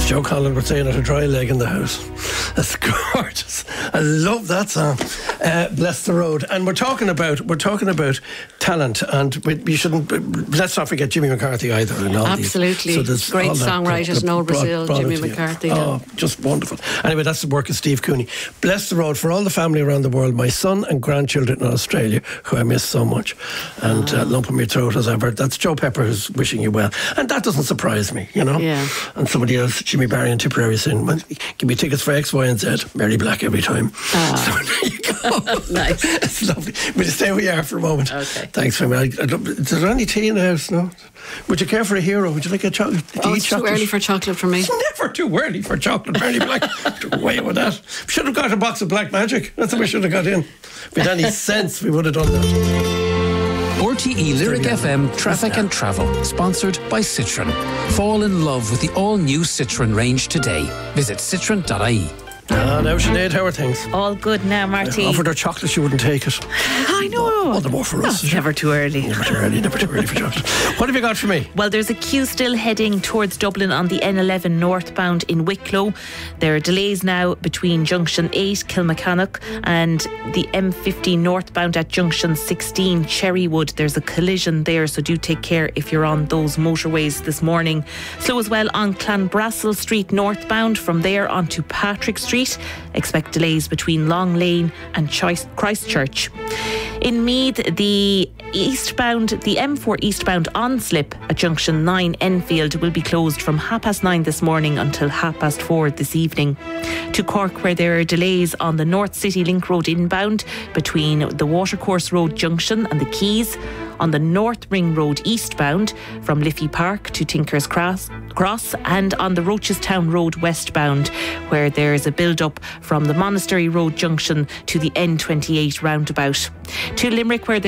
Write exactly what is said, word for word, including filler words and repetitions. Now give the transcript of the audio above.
Joe Collin would say, not a dry leg in the house. That's gorgeous. I love that song. Uh, Bless the Road. And we're talking about we're talking about talent, and we, we shouldn't. Let's not forget Jimmy McCarthy either. And all Absolutely, these, so there's great all that, songwriters in old Brazil. brought, brought Jimmy McCarthy. Oh, just wonderful. Anyway, that's the work of Steve Cooney. Bless the Road for all the family around the world. My son and grandchildren in Australia, who I miss so much, and oh. uh, lump in my throat as ever. That's Joe Pepper who's wishing you well, and that doesn't surprise me, you know. Yeah. And somebody else, Jimmy Barry in Tipperary, saying, well, "Give me tickets for X, Y, and Z." Mary Black every time. Oh. So there you go. Nice. It's lovely. We'll stay where you are for a moment. Okay. Thanks very much. I, I is there any tea in the house? No. Would you care for a hero? Would you like a chocolate? Oh, it's chocolate? too early for chocolate for me. It's never too early for chocolate, Mary Black. Away with that. We should have got a box of Black Magic. That's what we should have got in. If we had any sense, we would have done that. R T E Lyric F M Traffic and Travel, sponsored by Citroën. Fall in love with the all-new Citroën range today. Visit citroen dot I E. Ah, now Sinead, how are things? All good now, Marty. I offered her chocolate, she wouldn't take it. I know. All the more for us. It's never too early. Never too early, never too early for chocolate. What have you got for me? Well, there's a queue still heading towards Dublin on the N eleven northbound in Wicklow. There are delays now between Junction eight, Kilmachannock, and the M fifteen northbound at Junction sixteen, Cherrywood. There's a collision there, so do take care if you're on those motorways this morning. Slow as well on Clanbrassil Street northbound, from there onto Patrick Street. Expect delays between Long Lane and Christchurch. In Meath, the eastbound, the M four eastbound on slip at Junction nine, Enfield, will be closed from half past nine this morning until half past four this evening. To Cork, where there are delays on the North City Link Road inbound between the Watercourse Road Junction and the Quays, on the North Ring Road eastbound from Liffey Park to Tinker's Cross, Cross and on the Rochestown Road westbound, where there is a build-up from the Monastery Road Junction to the N twenty-eight roundabout. To Limerick, where